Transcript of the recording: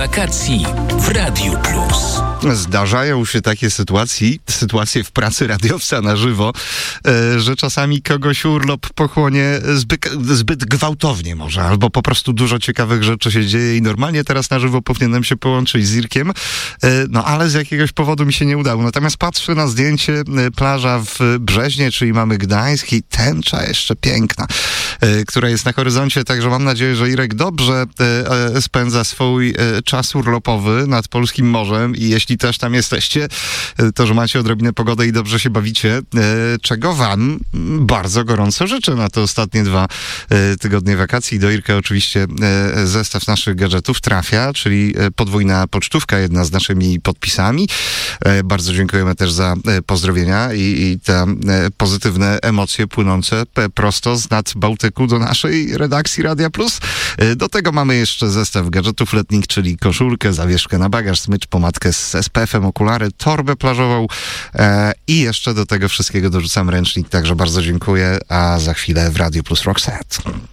Wakacji w Radiu Plus. Zdarzają się takie sytuacje w pracy radiowca na żywo, że czasami kogoś urlop pochłonie zbyt gwałtownie może, albo po prostu dużo ciekawych rzeczy się dzieje i normalnie teraz na żywo powinienem się połączyć z Irkiem, no ale z jakiegoś powodu mi się nie udało. Natomiast patrzę na zdjęcie plaża w Brzeźnie, czyli mamy Gdańsk i tęcza jeszcze piękna, która jest na horyzoncie, także mam nadzieję, że Irek dobrze spędza swój czas urlopowy nad polskim morzem i jeśli też tam jesteście, to że macie odrobinę pogodę i dobrze się bawicie, czego wam bardzo gorąco życzę na te ostatnie 2 tygodnie wakacji. Do Irka oczywiście zestaw naszych gadżetów trafia, czyli podwójna pocztówka, jedna z naszymi podpisami. Bardzo dziękujemy też za pozdrowienia i te pozytywne emocje płynące prosto z nad Bałtyku do naszej redakcji Radia Plus. Do tego mamy jeszcze zestaw gadżetów letnich, czyli koszulkę, zawieszkę na bagaż, smycz, pomadkę z SPF-em, okulary, torbę plażową i jeszcze do tego wszystkiego dorzucam ręcznik, także bardzo dziękuję, a za chwilę w Radio Plus Rock Set.